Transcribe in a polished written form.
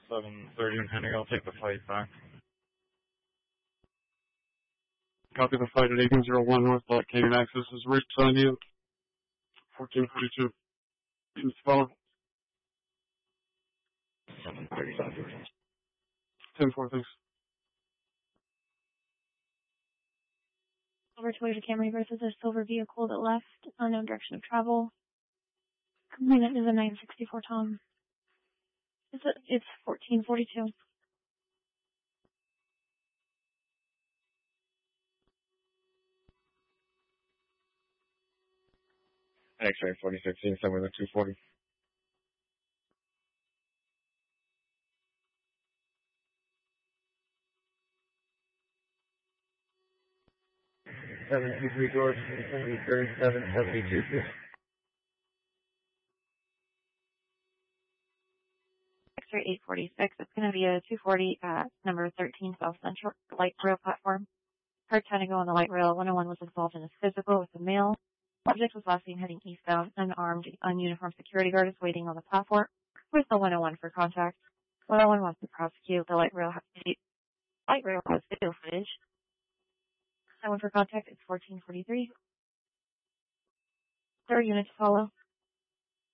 7:30 and Henry. I'll take the flight back. Copy the flight at 1801 North Block Canyon Access is Rich on you. 1442. Please follow. 7:35. 10-4, thanks. Over Toyota Camry versus a silver vehicle that left, unknown direction of travel. Complainant is a 964 Tom. It's 1442. X-ray 4016, somewhere in 240. Three doors, 37, 72. X-ray 846. It's going to be a 240 at number 13 South Central light rail platform. Hard time to go on the light rail. 101 was involved in a physical with a male. Subject was last seen heading eastbound. Unarmed, ununiformed security guard is waiting on the platform with the 101 for contact. 101 wants to prosecute. The light rail has video footage. Someone for contact is 1443. Third unit to follow.